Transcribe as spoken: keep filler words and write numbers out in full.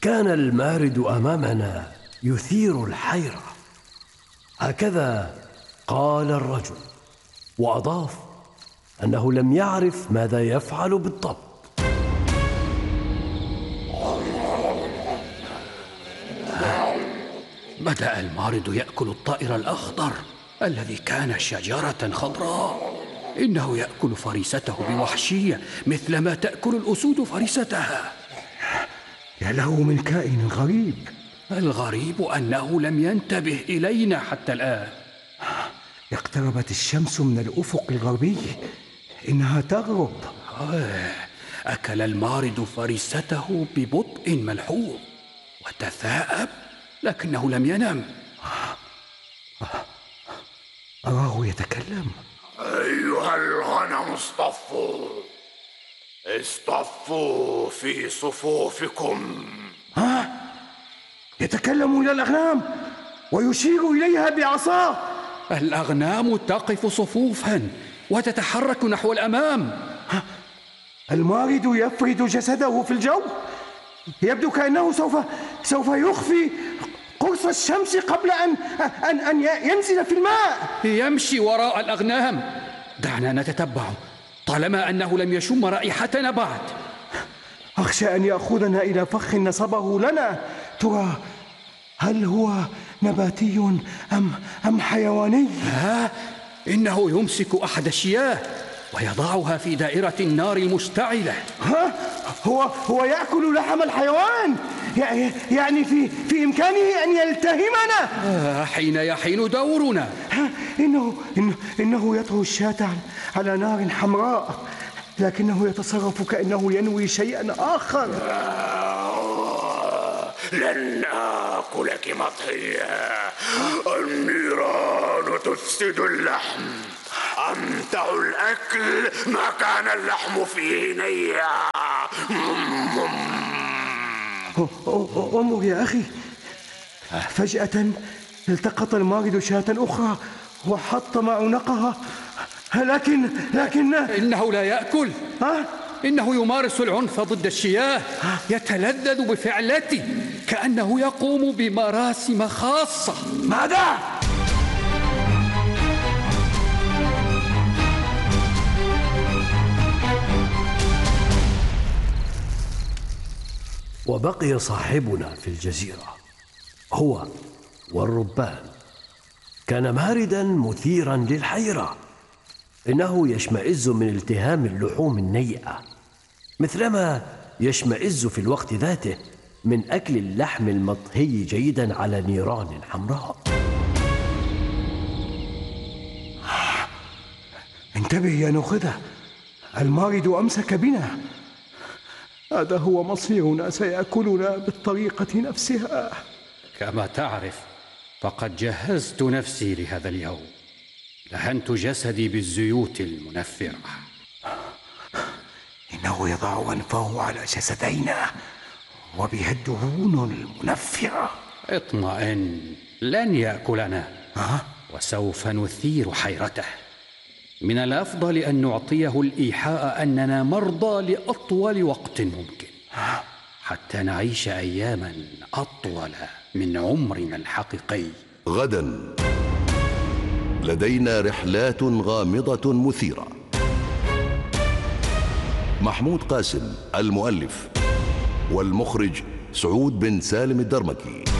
كان المارد أمامنا يثير الحيرة. هكذا قال الرجل، وأضاف أنه لم يعرف ماذا يفعل بالضبط. بدأ المارد يأكل الطائر الأخضر الذي كان شجرة خضراء. إنه يأكل فريسته بوحشية مثلما تأكل الأسود فريستها. يا له من كائن غريب. الغريب أنه لم ينتبه إلينا حتى الآن. اقتربت الشمس من الأفق الغربي، إنها تغرب. أكل المارد فريسته ببطء ملحوظ وتثاءب، لكنه لم ينم. أراه يتكلم. أيها الغنم اصطفوا اصطفوا في صفوفكم. ها؟ يتكلم إلى الأغنام ويشير إليها بعصاه. الأغنام تقف صفوفا وتتحرك نحو الأمام. المارد يفرد جسده في الجو، يبدو كأنه سوف سوف يخفي قرص الشمس قبل أن أن أن ينزل في الماء. يمشي وراء الأغنام. دعنا نتتبعه طالما أنه لم يشم رائحتنا بعد. أخشى أن يأخذنا إلى فخ نصبه لنا. ترى هل هو نباتي أم أم حيواني؟ ها، إنه يمسك أحد الشياه ويضعها في دائرة النار المشتعلة. ها؟ هو هو يأكل لحم الحيوان. يعني في في إمكانه أن يلتهمنا. آه حين يحين دورنا. إنه إنه إنه يطهو الشاة على نار حمراء، لكنه يتصرف كأنه ينوي شيئا آخر. لن آكلك مطهية. النيران تفسد اللحم. أمتع الأكل ما كان اللحم فيه نيا. انظر يا أخي، فجأة التقط المارد شاة أخرى وحطم عنقها. لكن لكن إنه لا يأكل. ها؟ إنه يمارس العنف ضد الشياه، يتلذذ بفعلته كأنه يقوم بمراسم خاصة. ماذا؟ وبقي صاحبنا في الجزيرة هو والربان. كان ماردا مثيرا للحيرة. إنه يشمئز من التهام اللحوم النيئة، مثلما يشمئز في الوقت ذاته من أكل اللحم المطهي جيدا على نيران حمراء. انتبه يا نخدة، المارد أمسك بنا. هذا هو مصيرنا، سيأكلنا بالطريقة نفسها. كما تعرف فقد جهزت نفسي لهذا اليوم. دهنت جسدي بالزيوت المنفرة. إنه يضع أنفه على جسدينا وبها الدهون المنفرة. اطمئن، لن يأكلنا. أه؟ وسوف نثير حيرته. من الأفضل أن نعطيه الإيحاء أننا مرضى لأطول وقت ممكن، حتى نعيش أياما أطول من عمرنا الحقيقي. غدا لدينا رحلات غامضة مثيرة. محمود قاسم المؤلف، والمخرج سعود بن سالم الدرمكي.